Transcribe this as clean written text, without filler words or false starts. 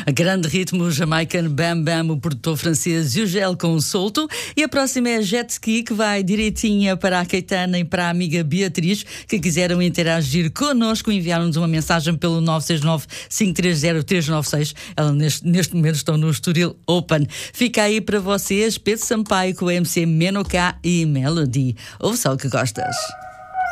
A grande ritmo Jamaican Bam Bam, o produtor francês Ugel com o Solto. E a próxima é a Jet Ski, que vai direitinha para a Caetana e para a amiga Beatriz, que quiseram interagir connosco, enviaram-nos uma mensagem pelo 969-530-396. Elas neste momento estão no Estoril Open. Fica aí para vocês Pedro Sampaio com o MC Menoká e Melody. Ouve só o que gostas.